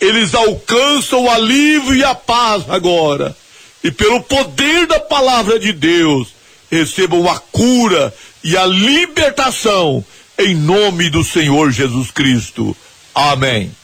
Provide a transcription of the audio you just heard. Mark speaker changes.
Speaker 1: eles alcançam o alívio e a paz agora. E pelo poder da palavra de Deus, recebam a cura e a libertação em nome do Senhor Jesus Cristo. Amém.